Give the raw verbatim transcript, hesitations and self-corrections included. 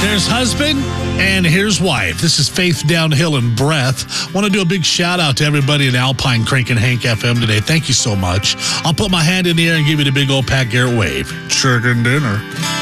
There's husband, and here's wife. This is Faith Downhill and Breath. Want to do a big shout out to everybody in Alpine, Crank, and Hank F M today. Thank you so much. I'll put my hand in the air and give you the big old Pat Garrett wave. Chicken dinner.